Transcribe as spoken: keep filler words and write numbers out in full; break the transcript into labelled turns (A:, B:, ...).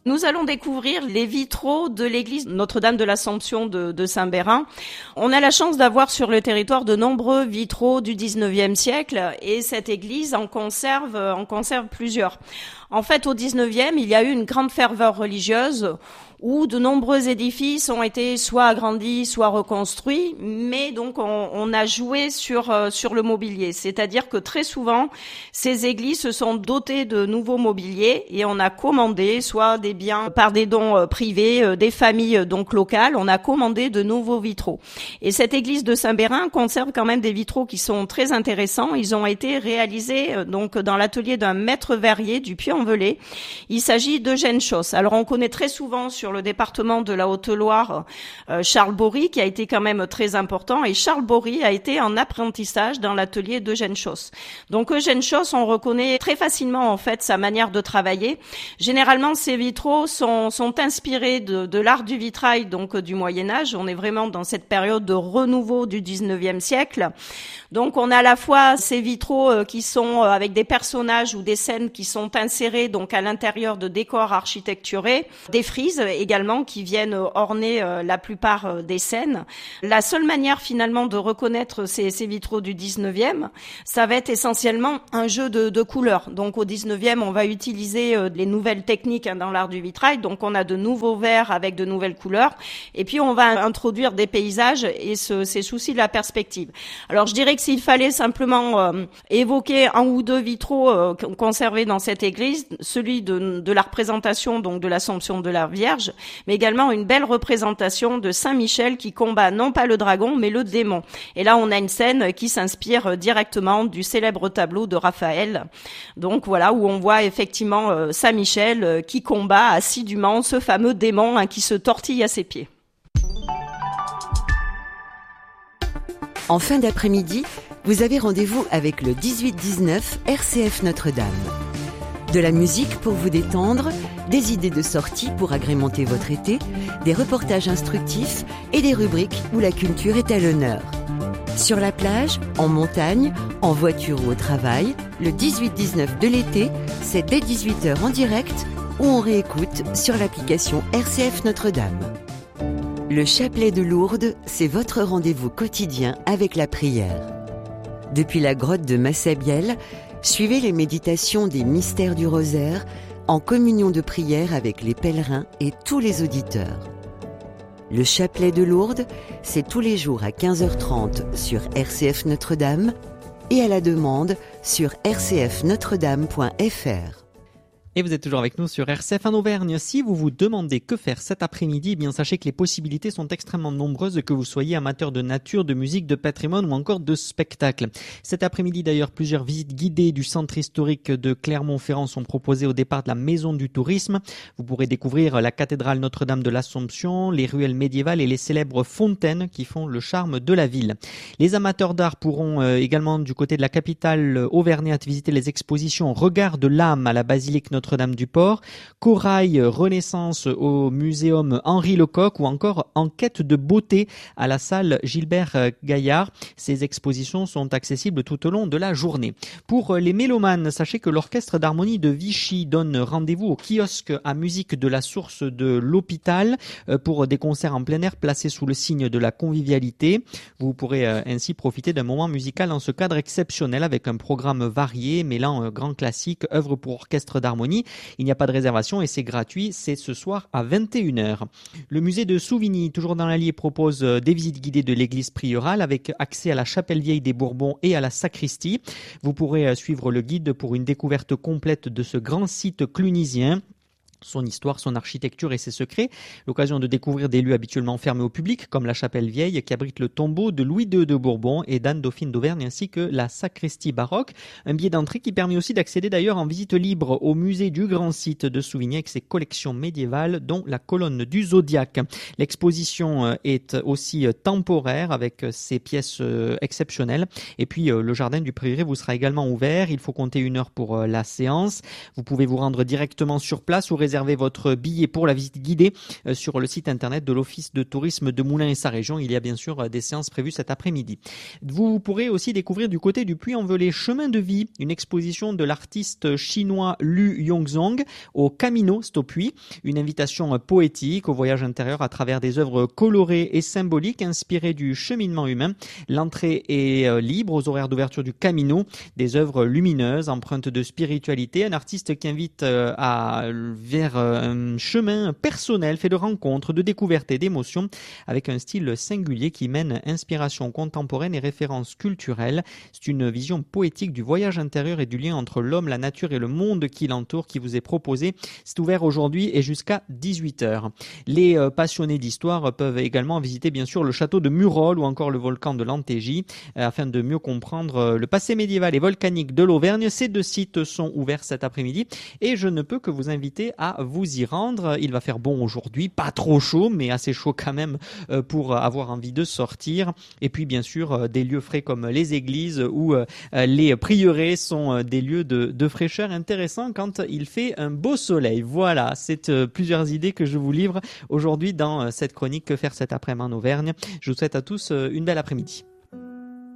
A: Nous allons découvrir les vitraux de l'église Notre-Dame de l'Assomption de, de Saint-Bérin. On a la chance d'avoir sur le territoire de nombreux vitraux du dix-neuvième siècle et cette église en conserve, en conserve plusieurs. En fait, au dix-neuvième, il y a eu une grande ferveur religieuse où de nombreux édifices ont été soit agrandis, soit reconstruits, mais donc on, on a joué sur euh, sur le mobilier. C'est-à-dire que très souvent, ces églises se sont dotées de nouveaux mobiliers et on a commandé soit des biens par des dons euh, privés, euh, des familles euh, donc locales, on a commandé de nouveaux vitraux. Et cette église de Saint-Bérin conserve quand même des vitraux qui sont très intéressants. Ils ont été réalisés euh, donc dans l'atelier d'un maître verrier du Puy-en-Velay. Il s'agit d'Eugène Chausse. Alors on connaît très souvent sur le département de la Haute-Loire, euh, Charles Bory, qui a été quand même très important, et Charles Bory a été en apprentissage dans l'atelier d'Eugène Chausse. Donc Eugène Chausse, on reconnaît très facilement en fait sa manière de travailler. Généralement, ces vitraux sont, sont inspirés de, de l'art du vitrail, donc du Moyen-Âge. On est vraiment dans cette période de renouveau du dix-neuvième siècle. Donc on a à la fois ces vitraux euh, qui sont euh, avec des personnages ou des scènes qui sont insérés donc à l'intérieur de décors architecturés, des frises également qui viennent orner euh, la plupart euh, des scènes. La seule manière finalement de reconnaître ces, ces vitraux du dix-neuvième, ça va être essentiellement un jeu de, de couleurs. Donc au dix-neuvième, on va utiliser euh, les nouvelles techniques hein, dans l'art du vitrail. Donc on a de nouveaux verres avec de nouvelles couleurs. Et puis on va introduire des paysages et ce, ces soucis de la perspective. Alors je dirais que s'il fallait simplement euh, évoquer un ou deux vitraux euh, conservés dans cette église, celui de, de la représentation donc de l'Assomption de la Vierge, mais également une belle représentation de Saint Michel qui combat non pas le dragon mais le démon. Et là on a une scène qui s'inspire directement du célèbre tableau de Raphaël. Donc voilà, où on voit effectivement euh, Saint Michel euh, qui combat assidûment ce fameux démon hein, qui se tortille à ses pieds.
B: En fin d'après-midi, vous avez rendez-vous avec le dix-huit dix-neuf R C F Notre-Dame. De la musique pour vous détendre, des idées de sortie pour agrémenter votre été, des reportages instructifs et des rubriques où la culture est à l'honneur. Sur la plage, en montagne, en voiture ou au travail, le dix-huit dix-neuf de l'été, c'est dès dix-huit heures en direct ou on réécoute sur l'application R C F Notre-Dame. Le chapelet de Lourdes, c'est votre rendez-vous quotidien avec la prière. Depuis la grotte de Massabielle, suivez les méditations des mystères du rosaire en communion de prière avec les pèlerins et tous les auditeurs. Le chapelet de Lourdes, c'est tous les jours à quinze heures trente sur R C F Notre-Dame et à la demande sur r c f notre dame point f r.
C: Et vous êtes toujours avec nous sur R C F en Auvergne. Si vous vous demandez que faire cet après-midi, eh bien sachez que les possibilités sont extrêmement nombreuses, que vous soyez amateur de nature, de musique, de patrimoine ou encore de spectacle. Cet après-midi d'ailleurs, plusieurs visites guidées du centre historique de Clermont-Ferrand sont proposées au départ de la Maison du Tourisme. Vous pourrez découvrir la cathédrale Notre-Dame de l'Assomption, les ruelles médiévales et les célèbres fontaines qui font le charme de la ville. Les amateurs d'art pourront euh, également du côté de la capitale auvergnate visiter les expositions Regard de l'âme à la basilique Notre-Dame Notre-Dame-du-Port, Corail Renaissance au muséum Henri Lecoq ou encore Enquête de beauté à la salle Gilbert Gaillard. Ces expositions sont accessibles tout au long de la journée. Pour les mélomanes, sachez que l'orchestre d'harmonie de Vichy donne rendez-vous au kiosque à musique de la Source de l'Hôpital pour des concerts en plein air placés sous le signe de la convivialité. Vous pourrez ainsi profiter d'un moment musical en ce cadre exceptionnel avec un programme varié mêlant grands classiques, œuvres pour orchestre d'harmonie. Il n'y a pas de réservation et c'est gratuit, c'est ce soir à vingt et une heures. Le musée de Souvigny, toujours dans l'Allier, propose des visites guidées de l'église priorale avec accès à la chapelle vieille des Bourbons et à la sacristie. Vous pourrez suivre le guide pour une découverte complète de ce grand site clunisien. Son histoire, son architecture et ses secrets. L'occasion de découvrir des lieux habituellement fermés au public, comme la chapelle vieille qui abrite le tombeau de Louis deux de Bourbon et d'Anne Dauphine d'Auvergne, ainsi que la sacristie baroque. Un billet d'entrée qui permet aussi d'accéder d'ailleurs en visite libre au musée du grand site de Souvigny avec ses collections médiévales, dont la colonne du Zodiaque. L'exposition est aussi temporaire avec ses pièces exceptionnelles. Et puis le jardin du Prieuré vous sera également ouvert. Il faut compter une heure pour la séance. Vous pouvez vous rendre directement sur place ou réserver réserver votre billet pour la visite guidée sur le site internet de l'Office de tourisme de Moulins et sa région. Il y a bien sûr des séances prévues cet après-midi. Vous pourrez aussi découvrir du côté du Puy-en-Velay Chemin de vie, une exposition de l'artiste chinois Lu Yongzhong au Camino, c'est au Puy. Une invitation poétique au voyage intérieur à travers des œuvres colorées et symboliques inspirées du cheminement humain. L'entrée est libre aux horaires d'ouverture du Camino. Des œuvres lumineuses, empreintes de spiritualité. Un artiste qui invite à, vers un chemin personnel, fait de rencontres, de découvertes et d'émotions, avec un style singulier qui mène inspiration contemporaine et références culturelles. C'est une vision poétique du voyage intérieur et du lien entre l'homme, la nature et le monde qui l'entoure qui vous est proposé. C'est ouvert aujourd'hui et jusqu'à dix-huit heures. Les passionnés d'histoire peuvent également visiter bien sûr le château de Murol ou encore le volcan de l'Antégie afin de mieux comprendre le passé médiéval et volcanique de l'Auvergne. Ces deux sites sont ouverts cet après-midi et je ne peux que vous inviter à vous y rendre. Il va faire bon aujourd'hui, pas trop chaud mais assez chaud quand même pour avoir envie de sortir. Et puis bien sûr des lieux frais comme les églises ou les prieurés sont des lieux de, de fraîcheur intéressants quand il fait un beau soleil. Voilà, c'est plusieurs idées que je vous livre aujourd'hui dans cette chronique Que faire cet après-midi en Auvergne. Je vous souhaite à tous une belle après-midi.